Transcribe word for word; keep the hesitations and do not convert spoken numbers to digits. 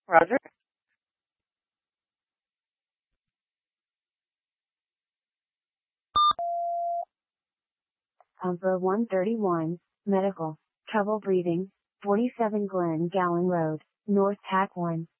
Roger. Umber one thirty-one, medical, trouble breathing, forty-seven Glen Gallon Road, North Pack one.